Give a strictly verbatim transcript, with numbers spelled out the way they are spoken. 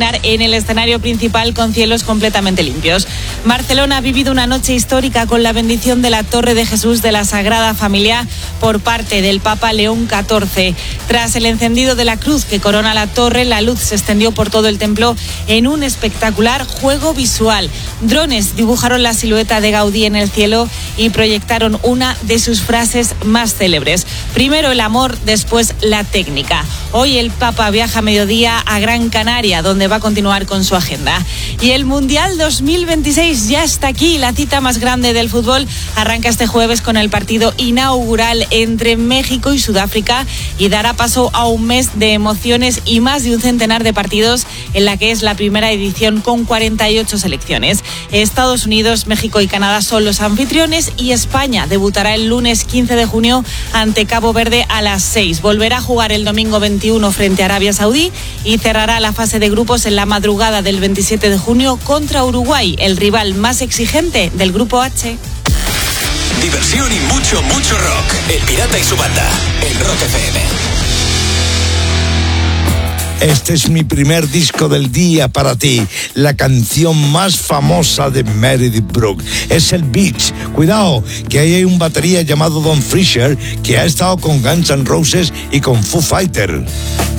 estrenar en el escenario principal con cielos completamente limpios. Barcelona ha vivido una noche histórica con la bendición de la Torre de Jesús de la Sagrada Familia por parte del Papa León catorce. Tras el encendido de la cruz que corona la torre, la luz se extendió por todo el templo en un espectacular juego visual. Drones dibujaron la silueta de Gaudí en el cielo y proyectaron una de sus frases más célebres. Primero el amor, después la técnica. Hoy el Papa viaja a mediodía a Gran Canaria, donde va a continuar con su agenda. Y el Mundial dos mil veintiséis ya está aquí. La cita más grande del fútbol arranca este jueves con el partido inaugural entre México y Sudáfrica y dará paso a un mes de emociones y más de un centenar de partidos en la que es la primera edición con cuarenta y ocho selecciones. Estados Unidos, México y Canadá son los anfitriones y España debutará el lunes quince de junio ante Cabo Verde a las seis. Volverá a jugar el domingo veintiuno frente a Arabia Saudí y cerrará la fase de grupos en la madrugada del veintisiete de junio contra Uruguay, el rival más exigente del Grupo H. Diversión y mucho, mucho rock. El Pirata y su banda, en Rock F M. Este es mi primer disco del día para ti, la canción más famosa de Meredith Brooks. Es el Beach. Cuidado, que ahí hay un batería llamado Don Fisher que ha estado con Guns N' Roses y con Foo Fighters.